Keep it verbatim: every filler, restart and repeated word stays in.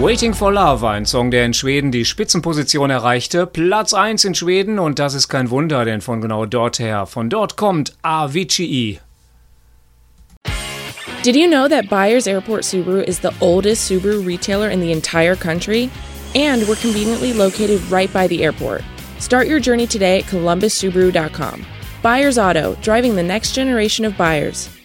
Waiting for Love, ein Song, der in Schweden die Spitzenposition erreichte. Platz eins in Schweden und das ist kein Wunder, denn von genau dorther, von dort kommt Avicii. Did you know that Byers Airport Subaru is the oldest Subaru retailer in the entire country? And we're conveniently located right by the airport. Start your journey today at columbus subaru dot com. Byers Auto, driving the next generation of buyers.